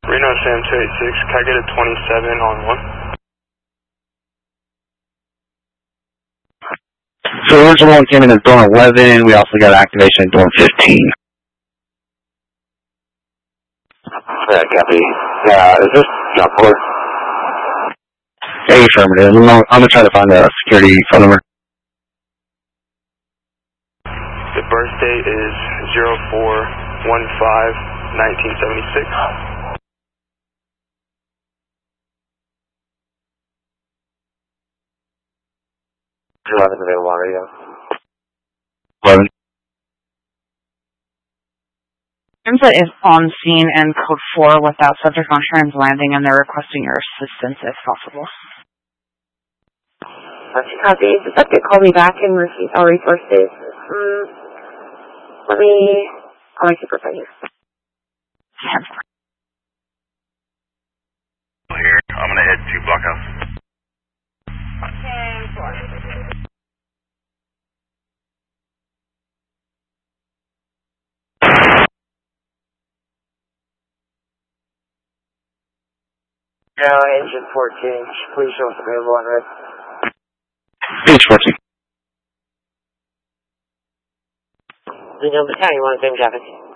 Reno Sam 286, can I get a 27 on 1? So the original one came in at dorm 11, we also got activation at dorm 15. Yeah, copy. Is this jump board? A affirmative. I'm gonna try to find a security phone number. The birth date is 04/15/1976. Available on radio. 11. That is on scene and code 4 without subject on trans landing, and they're requesting your assistance if possible. Copy. The subject called me back and refused all resources. I'll make supervisor. Here, I'm gonna head to Blockhouse. 10-4. Now, engine 14, please show us available on red. Page 14. Reno Battalion, 1 same traffic.